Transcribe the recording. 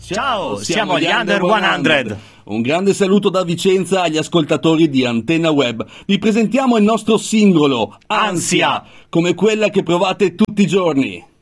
Ciao, siamo gli Under 100. Un grande saluto da Vicenza agli ascoltatori di Antenna Web. Vi presentiamo il nostro singolo, Ansia, come quella che provate tutti i giorni.